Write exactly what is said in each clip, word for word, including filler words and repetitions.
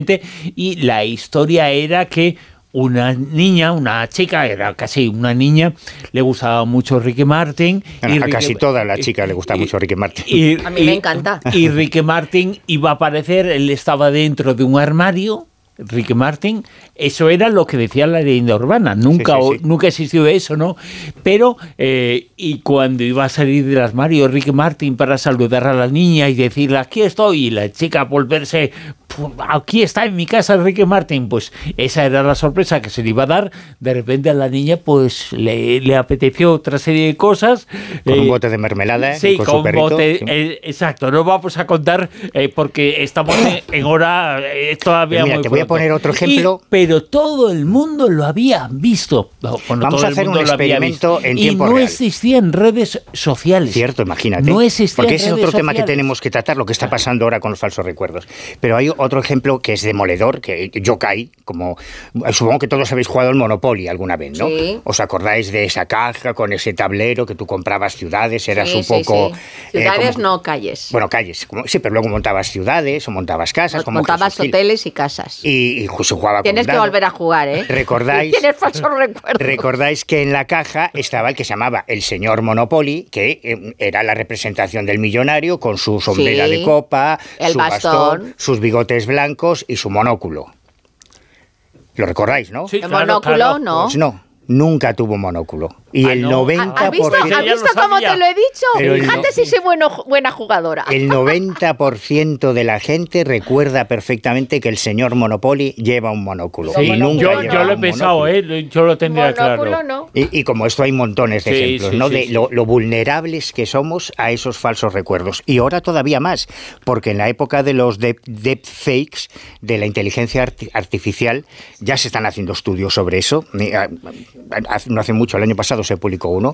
y la historia era que una niña, una chica, era casi una niña, le gustaba mucho Ricky Martin. Bueno, y a Ricky, casi todas las chicas le gusta y, mucho Ricky Martin. Y, a mí y, me encanta. Y Ricky Martin iba a aparecer, él estaba dentro de un armario, Ricky Martin, eso era lo que decía la leyenda urbana, nunca, sí, sí, sí. nunca existió eso, ¿no? Pero, eh, y cuando iba a salir del armario Ricky Martin para saludar a la niña y decirle, aquí estoy, y la chica volverse, aquí está en mi casa Ricky Martin, pues esa era la sorpresa que se le iba a dar. De repente a la niña pues le, le apeteció otra serie de cosas. Con eh, un bote de mermelada, sí, con, con su perrito. Bote, sí. eh, exacto, no vamos a contar eh, porque estamos en, en hora eh, todavía mira, muy te voy pronto. a poner otro ejemplo. Y, pero todo el mundo lo había visto. Bueno, vamos todo a hacer el mundo un experimento en tiempo real. Y no real. existían redes sociales. Cierto, imagínate. No existían Porque ese es otro redes tema sociales. que tenemos que tratar, lo que está pasando ahora con los falsos recuerdos. Pero hay otro ejemplo que es demoledor, que Yokai, como supongo que todos habéis jugado al Monopoly alguna vez, ¿no? Sí. ¿Os acordáis de esa caja con ese tablero que tú comprabas ciudades? Eras sí, un sí, poco... Sí. Ciudades eh, como, no, calles. Bueno, calles. Como, sí, pero luego montabas ciudades o montabas casas. Como montabas Jesús hoteles y casas. Y, y se jugaba Tienes con que dado. volver a jugar, ¿eh? ¿Recordáis? Tienes falsos recuerdos. Recordáis que en la caja estaba el que se llamaba el señor Monopoly, que eh, era la representación del millonario con su sombrera sí. de copa, el su bastón. bastón, sus bigotes blancos y su monóculo. ¿Lo recordáis, no? Sí, el claro, monóculo, claro. no. Pues no, nunca tuvo monóculo. Y Ah, el no. noventa por ciento... ¿Has visto, ¿has Ya lo visto cómo sabía. te lo he dicho? Pero el Fíjate no- si soy bueno, buena jugadora. El noventa por ciento de la gente recuerda perfectamente que el señor Monopoly lleva un monóculo. Sí, y nunca yo, llevaba yo lo he un pensado, monóculo. ¿eh? Yo lo tendría Monóculo claro. no. Y, y como esto hay montones de Sí, ejemplos, sí, ¿no? sí, de sí. Lo, lo vulnerables que somos a esos falsos recuerdos. Y ahora todavía más, porque en la época de los deep, deepfakes, de la inteligencia arti- artificial, ya se están haciendo estudios sobre eso. No hace mucho, el año pasado se publicó uno.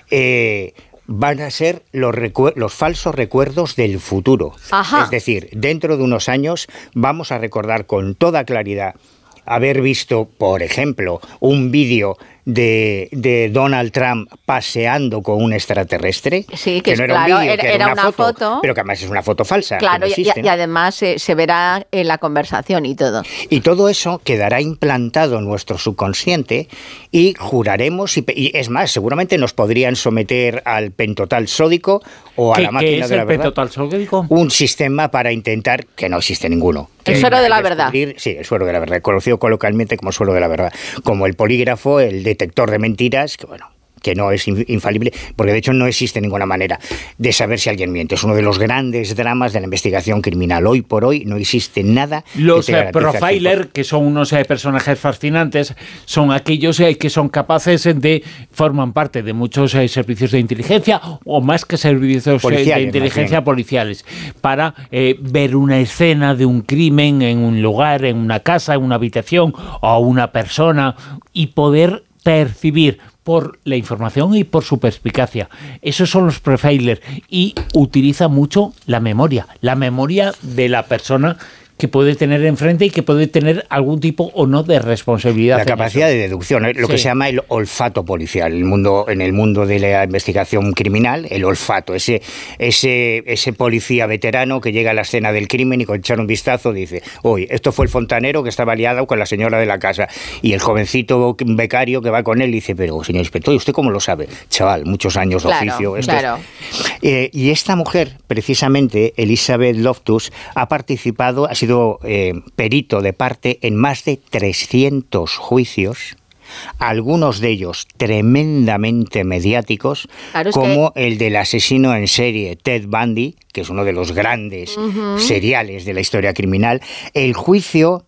Eh, van a ser los, recu- los falsos recuerdos del futuro. Ajá. Es decir, dentro de unos años vamos a recordar con toda claridad haber visto, por ejemplo, un vídeo de, de Donald Trump paseando con un extraterrestre. Sí, que, no es era claro, un vídeo, era, que era, era una, una foto, foto. pero que además es una foto falsa. Claro, que no y, existe, y ¿no? además eh, se verá en la conversación y todo. Y todo eso quedará implantado en nuestro subconsciente y juraremos, y, y es más, seguramente nos podrían someter al pentotal sódico o a ¿Qué, la qué máquina es de la el verdad. pentotal sódico? Un sistema para intentar, que no existe ninguno. El que suero de la descubrir- verdad. Sí, el suero de la verdad, conocido coloquialmente como suero de la verdad. Como el polígrafo, el detector de mentiras, que bueno... que no es infalible, porque de hecho no existe ninguna manera de saber si alguien miente. Es uno de los grandes dramas de la investigación criminal. Hoy por hoy no existe nada Los que te eh, garantice al profiler, cien por ciento. que son unos eh, personajes fascinantes, son aquellos eh, que son capaces de, forman parte de muchos eh, servicios de inteligencia, o más que servicios eh, Policiales, de inteligencia más bien. policiales, para eh, ver una escena de un crimen en un lugar, en una casa, en una habitación, o una persona, y poder percibir por la información y por su perspicacia. Esos son los profilers, y utiliza mucho la memoria, la memoria de la persona que puede tener enfrente y que puede tener algún tipo o no de responsabilidad. La en capacidad eso. de deducción, ¿eh? lo Sí. que se llama el olfato policial. El mundo, en el mundo de la investigación criminal, el olfato, ese, ese, ese policía veterano que llega a la escena del crimen y con echar un vistazo dice, oye, esto fue el fontanero que estaba liado con la señora de la casa. Y el jovencito becario que va con él dice, pero señor inspector, ¿y usted cómo lo sabe? Chaval, muchos años de Claro, oficio. Esto claro. es- Eh, y esta mujer, precisamente, Elizabeth Loftus, ha participado, ha sido eh, perito de parte en más de trescientos juicios, algunos de ellos tremendamente mediáticos, Claro, es como el del asesino en serie Ted Bundy, que es uno de los grandes Ujú. seriales de la historia criminal. El juicio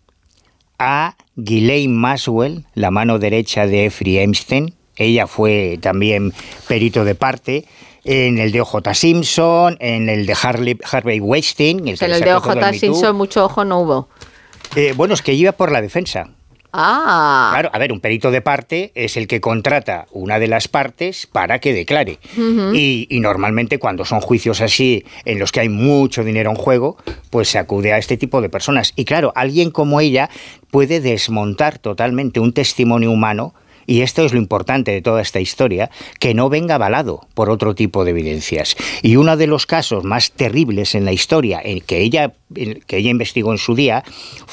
a Ghislaine Maxwell, la mano derecha de Jeffrey Epstein. Ella fue también perito de parte en el de O J Simpson, en el de Harley, Harvey Weinstein. El que En le el de sacó O todo el J Me Too. Simpson mucho ojo no hubo. Eh, bueno, es que iba por la defensa. Ah. Claro, a ver, un perito de parte es el que contrata una de las partes para que declare. Ujú. y, y normalmente cuando son juicios así, en los que hay mucho dinero en juego, pues se acude a este tipo de personas. Y claro, alguien como ella puede desmontar totalmente un testimonio humano y esto es lo importante de toda esta historia, que no venga avalado por otro tipo de evidencias. Y uno de los casos más terribles en la historia, en que ella, en que ella investigó en su día,